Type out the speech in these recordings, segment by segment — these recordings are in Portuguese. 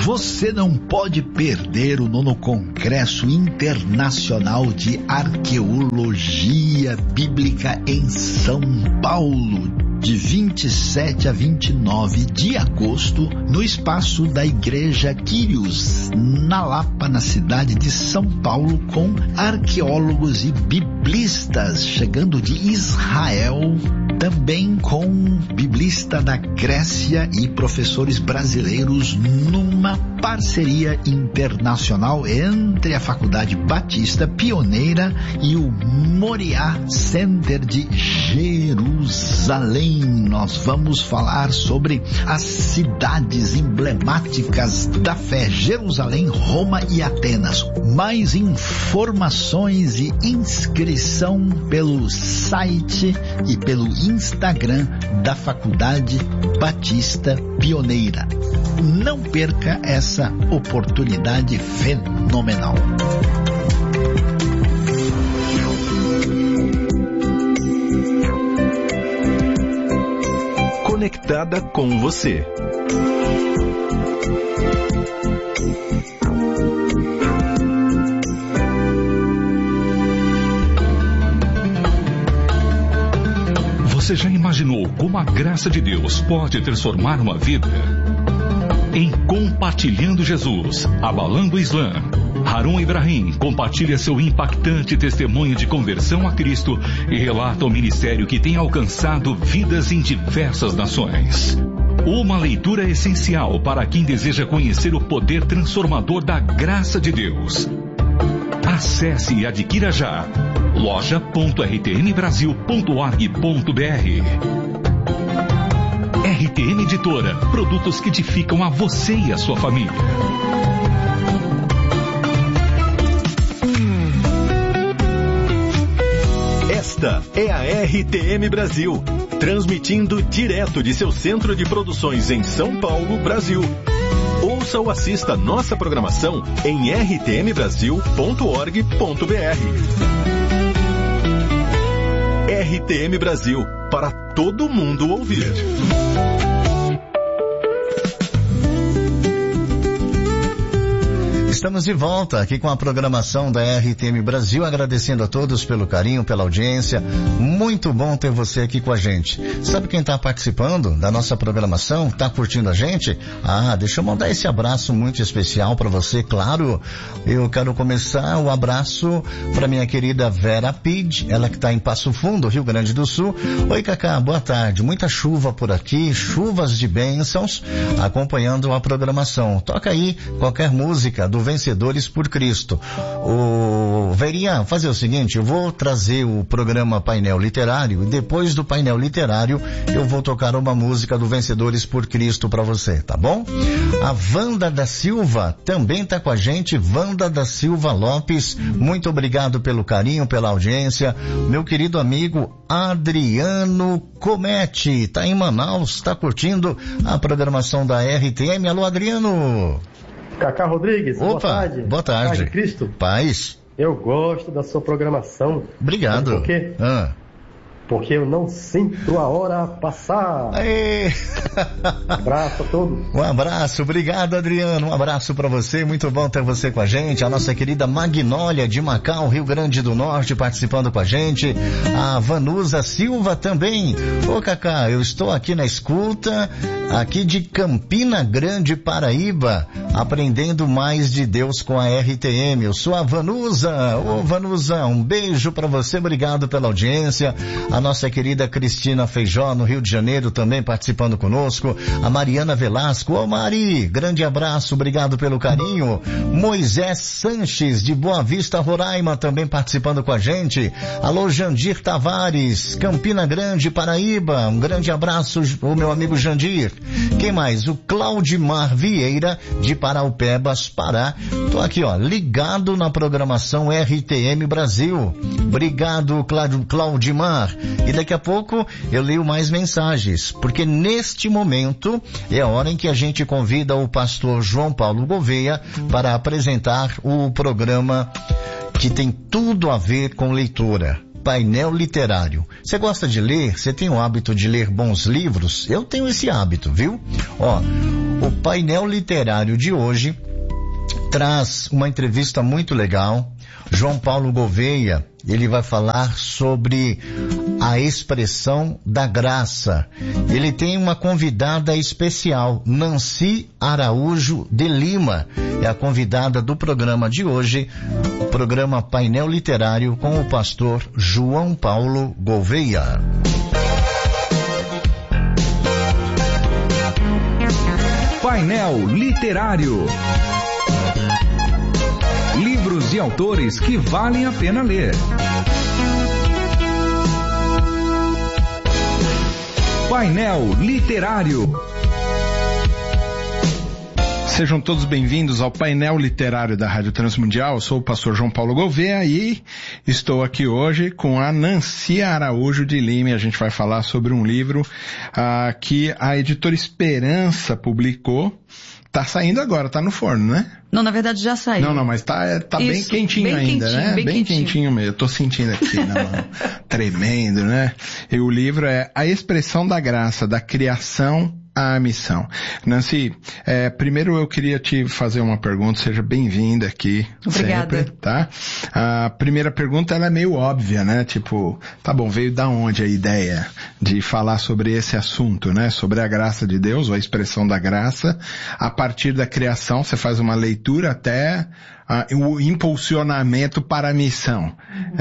Você não pode perder o 9º Congresso Internacional de Arqueologia Bíblica em São Paulo, de 27 a 29 de agosto, no espaço da Igreja Quírios, na Lapa, na cidade de São Paulo, com arqueólogos e biblistas chegando de Israel, também com biblista da Grécia e professores brasileiros, numa parceria internacional entre a Faculdade Batista Pioneira e o Moriá Center de Jerusalém. Nós vamos falar sobre as cidades emblemáticas da fé: Jerusalém, Roma e Atenas. Mais informações e inscrição pelo site e pelo Instagram da Faculdade Batista Pioneira. Não perca essa oportunidade fenomenal. Conectada com você. Você já imaginou como a graça de Deus pode transformar uma vida? Em Compartilhando Jesus, Abalando o Islã, Harun Ibrahim compartilha seu impactante testemunho de conversão a Cristo e relata o ministério que tem alcançado vidas em diversas nações. Uma leitura essencial para quem deseja conhecer o poder transformador da graça de Deus. Acesse e adquira já loja.rtmbrasil.org.br. RTM Editora, produtos que edificam a você e a sua família. Esta é a RTM Brasil, transmitindo direto de seu centro de produções em São Paulo, Brasil. Ouça ou assista nossa programação em rtmbrasil.org.br. RTM Brasil, para todo mundo ouvir. Estamos de volta aqui com a programação da RTM Brasil, agradecendo a todos pelo carinho, pela audiência. Muito bom ter você aqui com a gente. Sabe quem está participando da nossa programação? Está curtindo a gente? Deixa eu mandar esse abraço muito especial para você, claro. Eu quero começar o abraço para minha querida Vera Pid, ela que está em Passo Fundo, Rio Grande do Sul. Oi, Cacá, boa tarde. Muita chuva por aqui, chuvas de bênçãos, acompanhando a programação. Toca aí qualquer música do Vencedores por Cristo. Verinha, fazer o seguinte, eu vou trazer o programa Painel Literário e depois do Painel Literário eu vou tocar uma música do Vencedores por Cristo para você, tá bom? A Wanda da Silva também tá com a gente, Wanda da Silva Lopes, muito obrigado pelo carinho, pela audiência. Meu querido amigo Adriano Comete, tá em Manaus, tá curtindo a programação da RTM. Alô, Adriano! Cacá Rodrigues, opa, boa tarde. Boa tarde. Paz de Cristo. Paz. Eu gosto da sua programação. Obrigado. Sabe por quê? Porque eu não sinto a hora passar. Aê. Um abraço a todos. Um abraço, obrigado, Adriano. Um abraço para você, muito bom ter você com a gente. A nossa querida Magnólia de Macau, Rio Grande do Norte, participando com a gente. A Vanusa Silva também. Ô, Cacá, eu estou aqui na escuta, aqui de Campina Grande, Paraíba, aprendendo mais de Deus com a RTM. Eu sou a Vanusa. Ô, Vanusa, um beijo para você, obrigado pela audiência. A nossa querida Cristina Feijó, no Rio de Janeiro, também participando conosco. A Mariana Velasco. Ô, Mari, grande abraço, obrigado pelo carinho. Moisés Sanches, de Boa Vista, Roraima, também participando com a gente. Alô, Jandir Tavares, Campina Grande, Paraíba. Um grande abraço, o meu amigo Jandir. Quem mais? O Claudimar Vieira, de Paraupebas, Pará. Tô aqui, ó, ligado na programação RTM Brasil. Obrigado, Claudimar. E daqui a pouco eu leio mais mensagens, porque neste momento é a hora em que a gente convida o pastor João Paulo Gouveia para apresentar o programa que tem tudo a ver com leitura. Painel Literário. Você gosta de ler? Você tem o hábito de ler bons livros? Eu tenho esse hábito, viu? O Painel Literário de hoje traz uma entrevista muito legal. João Paulo Gouveia, ele vai falar sobre a expressão da graça. Ele tem uma convidada especial, Nancy Araújo de Lima. É a convidada do programa de hoje, o programa Painel Literário com o pastor João Paulo Gouveia. Painel Literário. Livros e autores que valem a pena ler. Painel Literário. Sejam todos bem-vindos ao Painel Literário da Rádio Transmundial. Eu sou o pastor João Paulo Gouveia e estou aqui hoje com a Nancy Araújo de Lima. A gente vai falar sobre um livro que a editora Esperança publicou. Tá saindo agora, tá no forno, né? Não, na verdade já saiu. Não, mas tá bem quentinho bem ainda, quentinho, né? Bem quentinho mesmo. Eu tô sentindo aqui na mão. Tremendo, né? E o livro é A Expressão da Graça, da Criação à Missão. Nancy, primeiro eu queria te fazer uma pergunta, seja bem-vinda aqui. Obrigada. Sempre, tá? A primeira pergunta, ela é meio óbvia, né? Tipo, tá bom, veio da onde a ideia de falar sobre esse assunto, né? Sobre a graça de Deus, ou a expressão da graça. A partir da criação, você faz uma leitura até o impulsionamento para a missão.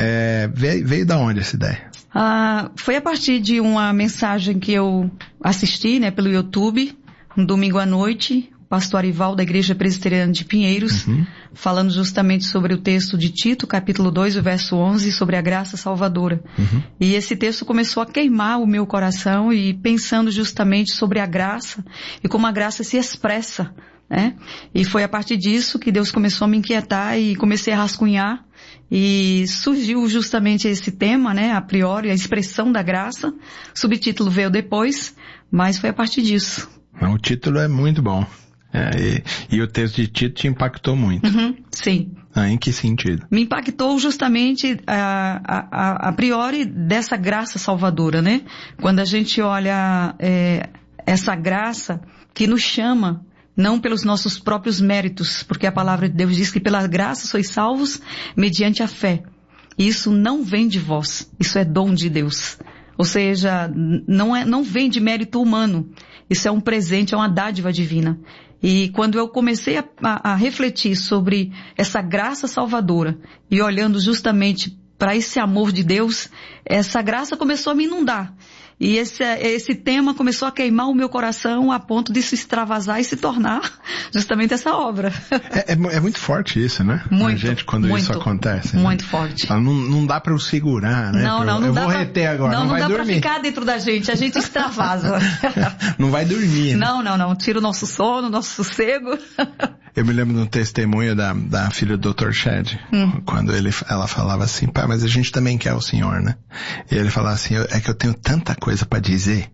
Veio da onde essa ideia? Foi a partir de uma mensagem que eu assisti, né, pelo YouTube, um domingo à noite, o pastor Arival da Igreja Presbiteriana de Pinheiros, falando justamente sobre o texto de Tito, capítulo 2, o verso 11, sobre a graça salvadora. E esse texto começou a queimar o meu coração e pensando justamente sobre a graça e como a graça se expressa, né? E foi a partir disso que Deus começou a me inquietar e comecei a rascunhar. E surgiu justamente esse tema, né, a priori, a expressão da graça. O subtítulo veio depois, mas foi a partir disso. O título é muito bom. E o texto de Tito te impactou muito. Sim. Em que sentido? Me impactou justamente a priori dessa graça salvadora, né? Quando a gente olha essa graça que nos chama, não pelos nossos próprios méritos, porque a palavra de Deus diz que pela graça sois salvos mediante a fé. E isso não vem de vós, isso é dom de Deus. Ou seja, não vem de mérito humano, isso é um presente, é uma dádiva divina. E quando eu comecei a refletir sobre essa graça salvadora e olhando justamente para esse amor de Deus, essa graça começou a me inundar. E esse tema começou a queimar o meu coração a ponto de se extravasar e se tornar justamente essa obra. É muito forte isso, né? Muito, a gente, quando isso acontece. Muito, né? forte. Não dá para eu segurar, né? Não eu dá vou reter agora, não vai dá dormir. Pra ficar dentro da gente, a gente extravasa. Não vai dormir, né? Não, tira o nosso sono, o nosso sossego. Eu me lembro de um testemunho da filha do Dr. Shedd, quando ela falava assim, pai, mas a gente também quer o Senhor, né? E ele falava assim, é que eu tenho tanta coisa para dizer,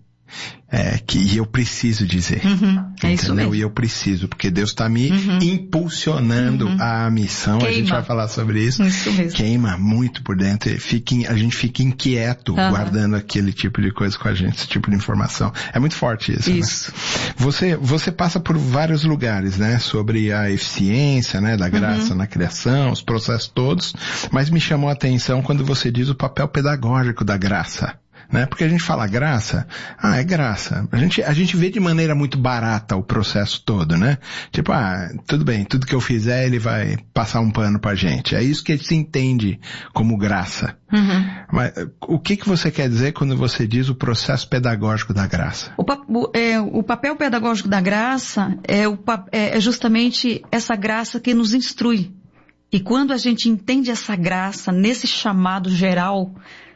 que eu preciso dizer. É isso mesmo. E eu preciso, porque Deus está me impulsionando à missão. Queima. A gente vai falar sobre isso. Isso mesmo. Queima muito por dentro. A gente fica inquieto guardando aquele tipo de coisa com a gente, esse tipo de informação. É muito forte isso. Isso. Né? Você passa por vários lugares, né? Sobre a eficiência, né? Da graça na criação, os processos todos. Mas me chamou a atenção quando você diz o papel pedagógico da graça. Né? Porque a gente fala graça, é graça. A gente vê de maneira muito barata o processo todo, né? Tipo, tudo bem, tudo que eu fizer ele vai passar um pano pra gente. É isso que se entende como graça. Mas o que você quer dizer quando você diz o processo pedagógico da graça? O papel pedagógico da graça é justamente essa graça que nos instrui. E quando a gente entende essa graça nesse chamado geral,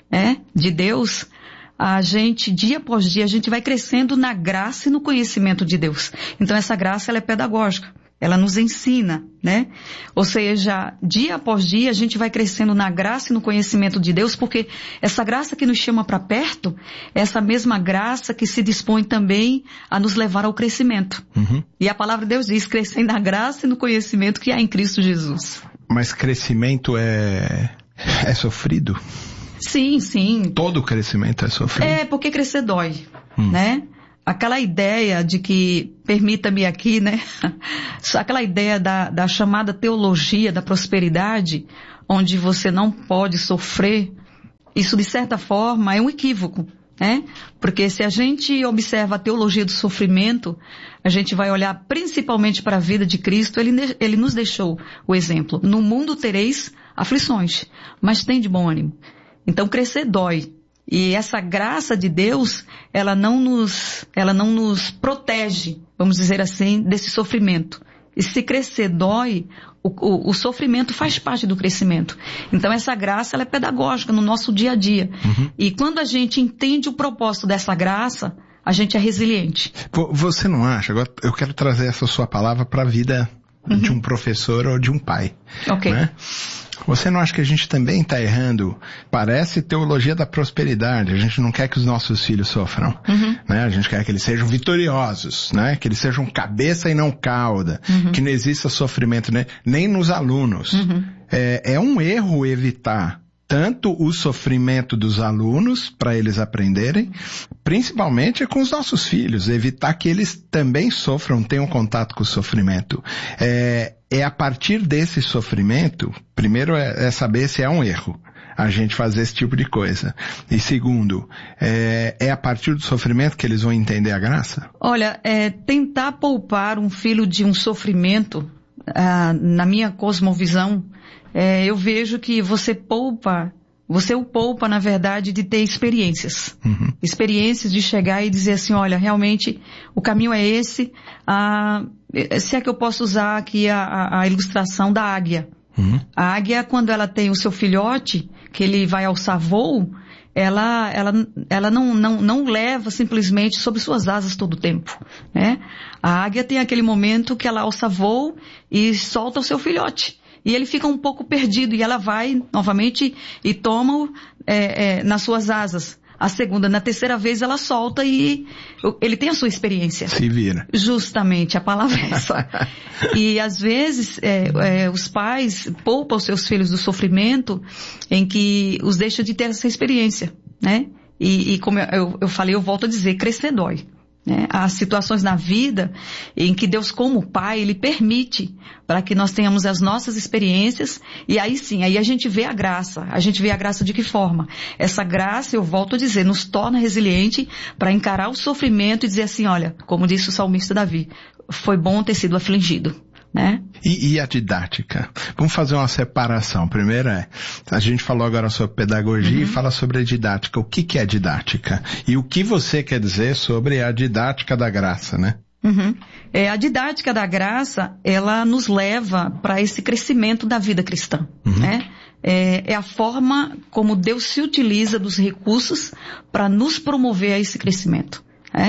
de Deus, a gente, dia após dia, a gente vai crescendo na graça e no conhecimento de Deus. Então essa graça, ela é pedagógica, ela nos ensina, né? Ou seja, dia após dia, a gente vai crescendo na graça e no conhecimento de Deus, porque essa graça que nos chama para perto, é essa mesma graça que se dispõe também a nos levar ao crescimento. E a palavra de Deus diz, crescendo na graça e no conhecimento que há em Cristo Jesus. Mas crescimento é sofrido? Sim, sim. Todo crescimento é sofrido? Porque crescer dói, né? Aquela ideia de que, permita-me aqui, né? Aquela ideia da chamada teologia da prosperidade, onde você não pode sofrer, isso de certa forma é um equívoco, né? Porque se a gente observa a teologia do sofrimento, a gente vai olhar principalmente para a vida de Cristo, ele nos deixou o exemplo. No mundo tereis aflições, mas tem de bom ânimo. Então crescer dói. E essa graça de Deus, ela não nos protege, vamos dizer assim, desse sofrimento. E se crescer dói, o sofrimento faz parte do crescimento. Então essa graça, ela é pedagógica no nosso dia a dia. E quando a gente entende o propósito dessa graça, a gente é resiliente. Você não acha? Agora eu quero trazer essa sua palavra para a vida de um professor ou de um pai. Ok. Né? Você não acha que a gente também está errando? Parece teologia da prosperidade. A gente não quer que os nossos filhos sofram. Né? A gente quer que eles sejam vitoriosos, né? Que eles sejam cabeça e não cauda. Que não exista sofrimento nem nos alunos. É um erro evitar tanto o sofrimento dos alunos, para eles aprenderem, principalmente com os nossos filhos, evitar que eles também sofram, tenham contato com o sofrimento. É a partir desse sofrimento, primeiro é saber se é um erro a gente fazer esse tipo de coisa. E segundo, é a partir do sofrimento que eles vão entender a graça? Olha, tentar poupar um filho de um sofrimento, na minha cosmovisão, eu vejo que você o poupa, na verdade, de ter experiências. Experiências de chegar e dizer assim, olha, realmente, o caminho é esse. Se é que eu posso usar aqui a ilustração da águia. A águia, quando ela tem o seu filhote, que ele vai alçar voo, ela não leva simplesmente sobre suas asas todo o tempo, né? A águia tem aquele momento que ela alça voo e solta o seu filhote. E ele fica um pouco perdido e ela vai novamente e toma nas suas asas. A segunda, na terceira vez ela solta e ele tem a sua experiência. Se vira. Justamente, a palavra é essa. E às vezes os pais poupam os seus filhos do sofrimento em que os deixa de ter essa experiência, né? E como eu falei, eu volto a dizer, crescer dói. Há situações na vida em que Deus, como Pai, Ele permite para que nós tenhamos as nossas experiências e aí sim, aí a gente vê a graça. A gente vê a graça de que forma? Essa graça, eu volto a dizer, nos torna resiliente para encarar o sofrimento e dizer assim, olha, como disse o salmista Davi, foi bom ter sido afligido. Né? E a didática? Vamos fazer uma separação. Primeiro a gente falou agora sobre pedagogia e fala sobre a didática. O que é didática? E o que você quer dizer sobre a didática da graça, né? A didática da graça, ela nos leva para esse crescimento da vida cristã, né? É a forma como Deus se utiliza dos recursos para nos promover a esse crescimento.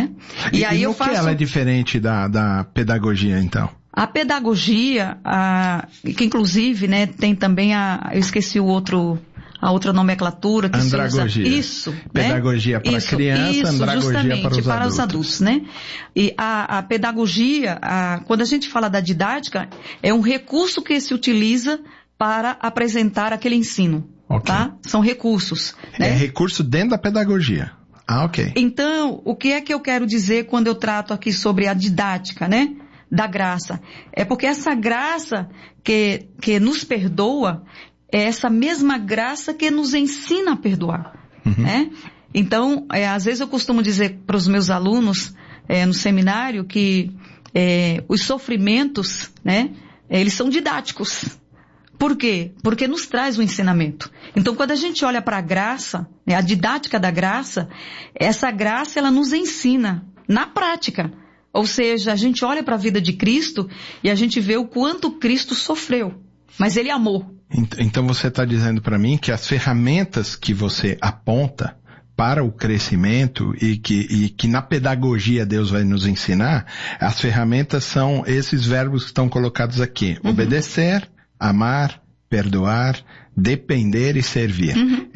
E aí que ela é diferente da pedagogia, então? A pedagogia, que inclusive, né, tem também eu esqueci a outra nomenclatura que andragogia. Se usa. Isso. Pedagogia né? para criança, andragogia para os adultos, né? E a pedagogia, quando a gente fala da didática, é um recurso que se utiliza para apresentar aquele ensino. Okay. Tá? São recursos. Né? É recurso dentro da pedagogia. Ok. Então, o que é que eu quero dizer quando eu trato aqui sobre a didática, né? Da graça. É porque essa graça que nos perdoa é essa mesma graça que nos ensina a perdoar. Né? Então, às vezes eu costumo dizer para os meus alunos no seminário que os sofrimentos, né, eles são didáticos. Por quê? Porque nos traz o ensinamento. Então, quando a gente olha para a graça, né, a didática da graça, essa graça ela nos ensina na prática. Ou seja, a gente olha para a vida de Cristo e a gente vê o quanto Cristo sofreu, mas Ele amou. Então você está dizendo para mim que as ferramentas que você aponta para o crescimento e que na pedagogia Deus vai nos ensinar, as ferramentas são esses verbos que estão colocados aqui. Obedecer, amar, perdoar, depender e servir.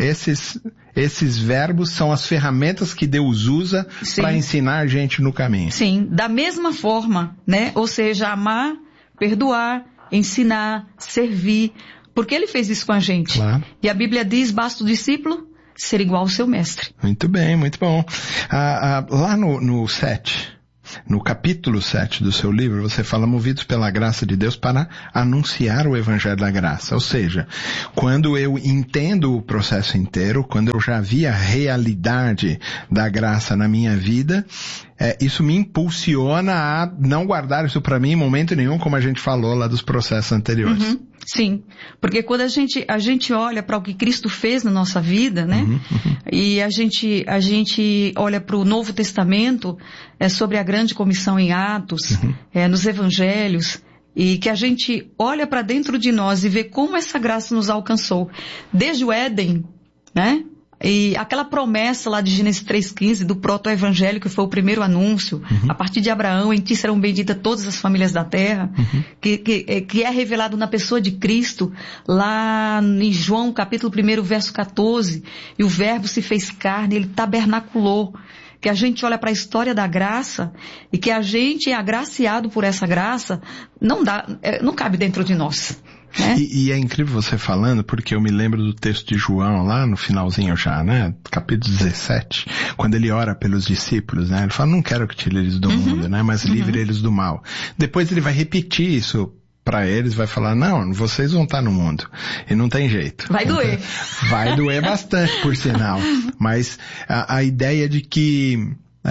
Esses verbos são as ferramentas que Deus usa para ensinar a gente no caminho. Sim, da mesma forma, né? Ou seja, amar, perdoar, ensinar, servir, porque Ele fez isso com a gente. Claro. E a Bíblia diz, basta o discípulo ser igual ao seu mestre. Muito bem, muito bom. Lá no 7, no capítulo 7 do seu livro, você fala movidos pela graça de Deus para anunciar o Evangelho da Graça. Ou seja, quando eu entendo o processo inteiro, quando eu já vi a realidade da graça na minha vida, isso me impulsiona a não guardar isso para mim em momento nenhum, como a gente falou lá dos processos anteriores. Uhum. Sim, porque quando a gente olha para o que Cristo fez na nossa vida, né? E a gente olha para o Novo Testamento, sobre a grande comissão em Atos, nos Evangelhos, e que a gente olha para dentro de nós e vê como essa graça nos alcançou, desde o Éden, né? E aquela promessa lá de Gênesis 3,15 do proto-evangelho, que foi o primeiro anúncio, a partir de Abraão, em ti serão benditas todas as famílias da terra, que é revelado na pessoa de Cristo, lá em João capítulo 1, verso 14, e o verbo se fez carne, ele tabernaculou, que a gente olha para a história da graça, e que a gente é agraciado por essa graça, não cabe dentro de nós. E é incrível você falando, porque eu me lembro do texto de João, lá no finalzinho já, né? Capítulo 17, quando ele ora pelos discípulos, né? Ele fala, não quero que tire eles do mundo, né? Mas livre eles do mal. Depois ele vai repetir isso para eles, vai falar, não, vocês vão estar no mundo. E não tem jeito. Vai doer. Vai doer bastante, por sinal. Mas a ideia de que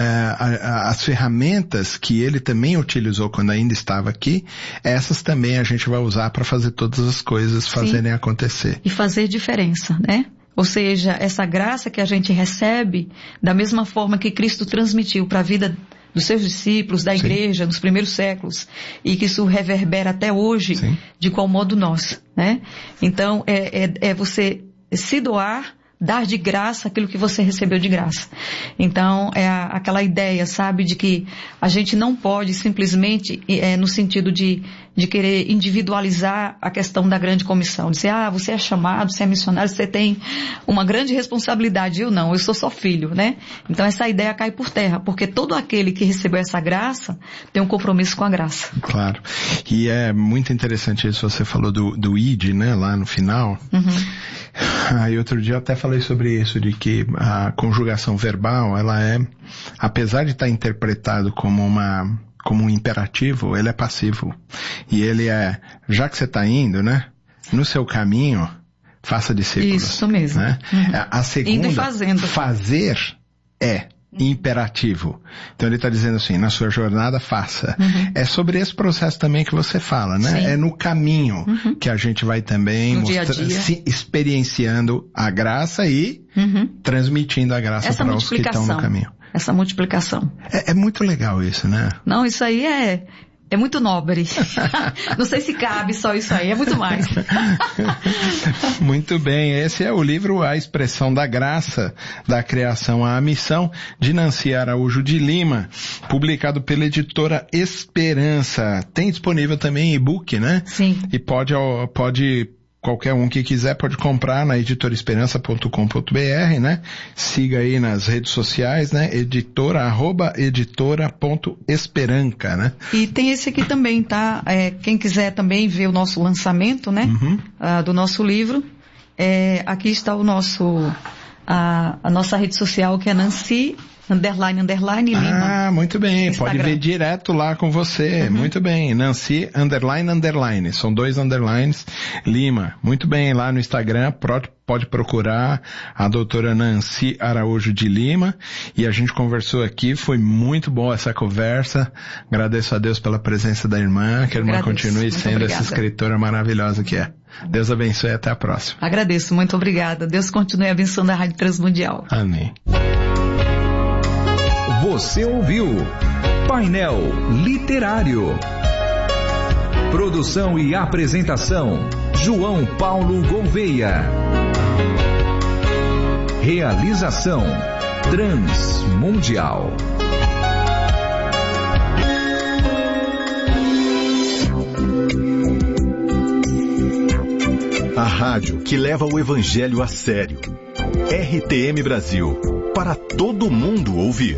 as ferramentas que ele também utilizou quando ainda estava aqui, essas também a gente vai usar para fazer todas as coisas fazerem acontecer. E fazer diferença, né? Ou seja, essa graça que a gente recebe, da mesma forma que Cristo transmitiu para a vida dos seus discípulos, da igreja, nos primeiros séculos, e que isso reverbera até hoje, de qual modo nós, né? Então, é você se doar, dar de graça aquilo que você recebeu de graça. Então, é aquela ideia, sabe, de que a gente não pode simplesmente, no sentido de querer individualizar a questão da grande comissão. Dizer, você é chamado, você é missionário, você tem uma grande responsabilidade. Eu não, eu sou só filho, né? Então, essa ideia cai por terra, porque todo aquele que recebeu essa graça tem um compromisso com a graça. Claro. E é muito interessante isso, você falou do id, né, lá no final. E outro dia eu até falei sobre isso, de que a conjugação verbal, ela apesar de estar interpretado como um imperativo, ele é passivo. E ele já que você está indo, né, no seu caminho, faça discípulos. Isso mesmo. Né? A segunda, indo e fazendo. Fazer imperativo. Então ele está dizendo assim, na sua jornada faça. É sobre esse processo também que você fala, né? Sim. É no caminho que a gente vai também experienciando a graça e transmitindo a graça para os que estão no caminho. Essa multiplicação. É muito legal isso, né? Não, isso aí é muito nobre. Não sei se cabe só isso aí, é muito mais. Muito bem, esse é o livro A Expressão da Graça, da Criação à Missão, de Nancy Araújo de Lima, publicado pela editora Esperança. Tem disponível também em e-book, né? Sim. E pode qualquer um que quiser pode comprar na editoraesperança.com.br, né? Siga aí nas redes sociais, né? editora.esperanca, né? E tem esse aqui também, tá? Quem quiser também ver o nosso lançamento, né? Do nosso livro, aqui está a nossa rede social, que é Nancy _Lima. Muito bem. Instagram. Pode ver direto lá com você. Muito bem. Nancy __. São 2 underlines. Lima. Muito bem. Lá no Instagram pode procurar a doutora Nancy Araújo de Lima. E a gente conversou aqui. Foi muito boa essa conversa. Agradeço a Deus pela presença da irmã. Que a irmã continue sendo essa escritora maravilhosa que é. Deus abençoe e até a próxima. Agradeço. Muito obrigada. Deus continue abençoando a Rádio Transmundial. Amém. Você ouviu Painel Literário. Produção e apresentação, João Paulo Gouveia. Realização, Transmundial. A rádio que leva o evangelho a sério. RTM Brasil, para todo mundo ouvir.